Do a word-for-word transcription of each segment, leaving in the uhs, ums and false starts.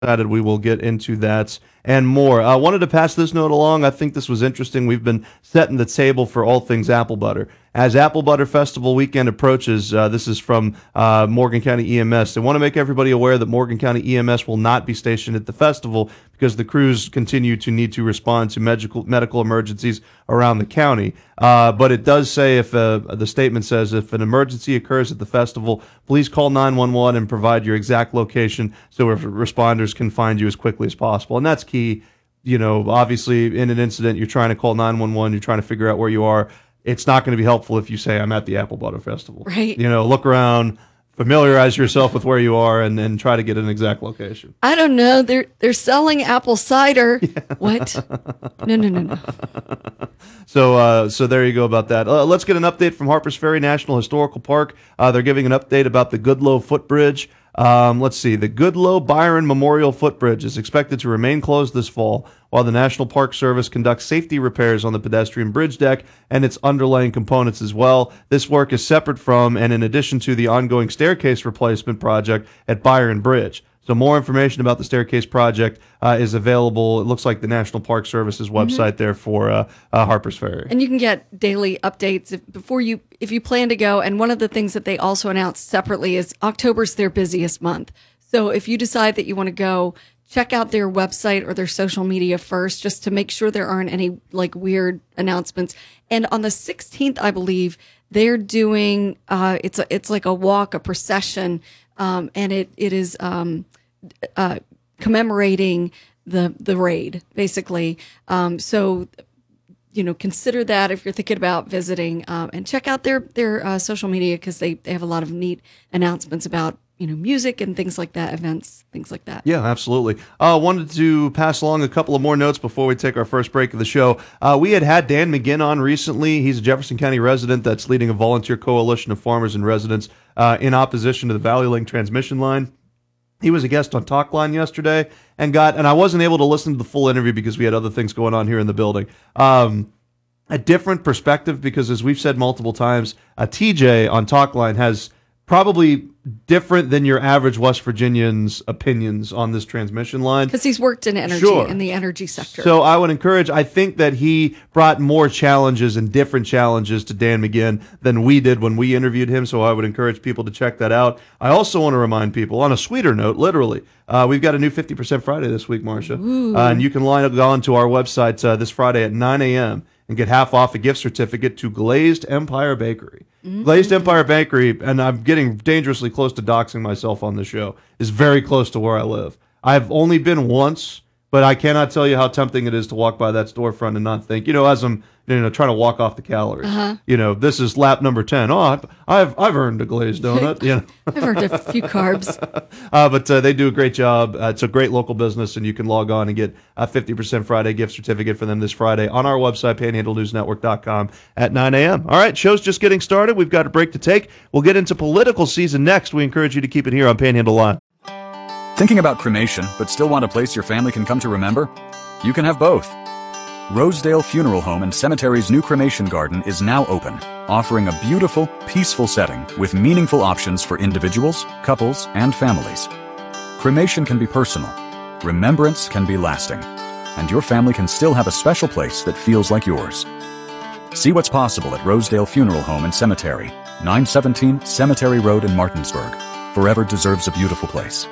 excited. We will get into that and more. I uh, wanted to pass this note along. I think this was interesting. We've been setting the table for all things apple butter. As Apple Butter Festival weekend approaches, uh, this is from uh, Morgan County E M S. They want to make everybody aware that Morgan County E M S will not be stationed at the festival because the crews continue to need to respond to medical medical emergencies around the county. Uh, but it does say, if uh, the statement says, if an emergency occurs at the festival, please call nine one one and provide your exact location so responders can find you as quickly as possible. And that's key. You know, obviously, in an incident, you're trying to call nine one one, you're trying to figure out where you are. It's not going to be helpful if you say, I'm at the Apple Butter Festival. Right. You know, look around, familiarize yourself with where you are, and then try to get an exact location. I don't know. They're they're selling apple cider. Yeah. What? No, no, no, no. So, uh, so there you go about that. Uh, let's get an update from Harpers Ferry National Historical Park. Uh, they're giving an update about the Goodloe Footbridge. Um, let's see. The Goodloe Byron Memorial Footbridge is expected to remain closed this fall while the National Park Service conducts safety repairs on the pedestrian bridge deck and its underlying components as well. This work is separate from and in addition to the ongoing staircase replacement project at Byron Bridge. So more information about the staircase project uh, is available. It looks like the National Park Service's website mm-hmm. there for uh, uh, Harpers Ferry. And you can get daily updates if, before you, if you plan to go. And one of the things that they also announced separately is October's their busiest month. So if you decide that you want to go, check out their website or their social media first, just to make sure there aren't any like weird announcements. And on the sixteenth, I believe they're doing uh, it's a, it's like a walk, a procession. Um, and it, it is um, uh, commemorating the the raid, basically. Um, so, you know, consider that if you're thinking about visiting, um, and check out their their uh, social media because they, they have a lot of neat announcements about, you know, music and things like that, events, things like that. Yeah, absolutely. I uh, wanted to pass along a couple of more notes before we take our first break of the show. Uh, we had had Dan McGinn on recently. He's a Jefferson County resident that's leading a volunteer coalition of farmers and residents uh, in opposition to the Valley Link transmission line. He was a guest on Talk Line yesterday and got, and I wasn't able to listen to the full interview because we had other things going on here in the building. Um, a different perspective because, as we've said multiple times, uh, T J on Talk Line has probably different than your average West Virginian's opinions on this transmission line. Because he's worked in energy, sure. in the energy sector. So I would encourage, I think that he brought more challenges and different challenges to Dan McGinn than we did when we interviewed him, so I would encourage people to check that out. I also want to remind people, on a sweeter note, literally, uh, we've got a new fifty percent Friday this week, Marcia. Uh, and you can line up, go onto our website uh, this Friday at nine a.m. and get half off a gift certificate to Glazed Empire Bakery. Mm-hmm. Glazed Empire Bakery, and I'm getting dangerously close to doxing myself on the show, is very close to where I live. I've only been once, but I cannot tell you how tempting it is to walk by that storefront and not think, you know, as I'm you know trying to walk off the calories. Uh-huh. You know, this is lap number ten. Oh, I've I've, I've earned a glazed donut. You know, I've earned a few carbs. uh, but uh, they do a great job. Uh, it's a great local business, and you can log on and get a fifty percent Friday gift certificate for them this Friday on our website, panhandle news network dot com at nine a.m. All right, show's just getting started. We've got a break to take. We'll get into political season next. We encourage you to keep it here on Panhandle Live. Thinking about cremation, but still want a place your family can come to remember? You can have both. Rosedale Funeral Home and Cemetery's new cremation garden is now open, offering a beautiful, peaceful setting with meaningful options for individuals, couples, and families. Cremation can be personal, remembrance can be lasting, and your family can still have a special place that feels like yours. See what's possible at Rosedale Funeral Home and Cemetery, nine seventeen Cemetery Road in Martinsburg. Forever deserves a beautiful place.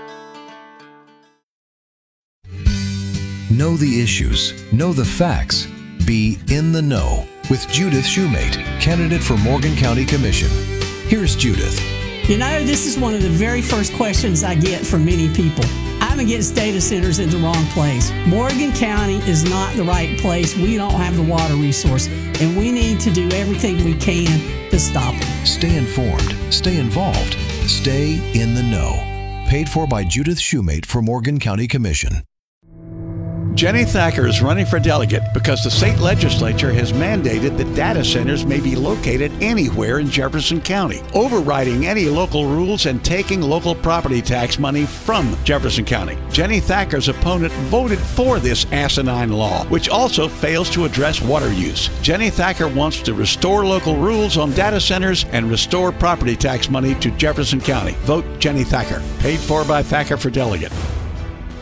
Know the issues, know the facts, be in the know with Judith Shoemate, candidate for Morgan County Commission. Here's Judith. You know, this is one of the very first questions I get from many people. I'm against data centers in the wrong place. Morgan County is not the right place. We don't have the water resource, and we need to do everything we can to stop them. Stay informed, stay involved, stay in the know. Paid for by Judith Shoemate for Morgan County Commission. Jenny Thacker is running for delegate because the state legislature has mandated that data centers may be located anywhere in Jefferson County, overriding any local rules and taking local property tax money from Jefferson County. Jenny Thacker's opponent voted for this asinine law, which also fails to address water use. Jenny Thacker wants to restore local rules on data centers and restore property tax money to Jefferson County. Vote Jenny Thacker. Paid for by Thacker for Delegate.